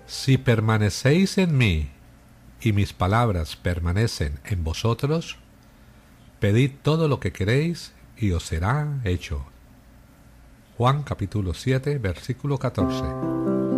Si permanecéis en mí y mis palabras permanecen en vosotros, pedid todo lo que queréis y os será hecho. Juan capítulo 7, versículo 14.